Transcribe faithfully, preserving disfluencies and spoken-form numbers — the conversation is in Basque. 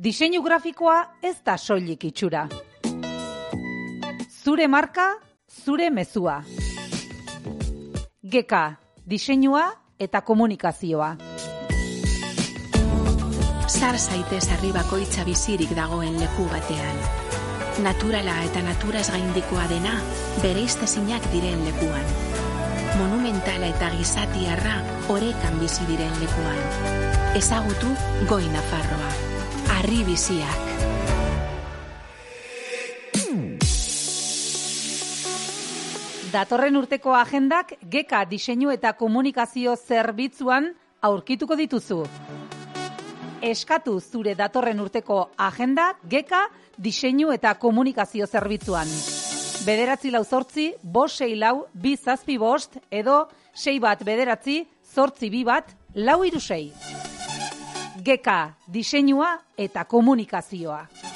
Diseinu grafikoa ez da soilik itxura. Zure marka, zure mezua. Geka, diseinua eta komunikazioa. Zar zaitez herri bakoitza bizirik dagoen leku batean. Naturala eta naturaz gaindikoa dena, bereiztezinak diren lekuan. Monumentala eta gizatiarra orekan bizi diren lekuan. Ezagutu Goi Nafarroa. Harri biziak. Datorren urteko agendak Geka diseinu eta komunikazio zerbitzuan aurkituko dituzu. Eskatu zure datorren urteko agenda Geka diseinu eta komunikazio zerbitzuan. Bederatzi lau zortzi, bost sei lau, bi zazpi bost, edo sei bat bederatzi, zortzi bi bat, lau hiru sei. Geka diseinua eta komunikazioa.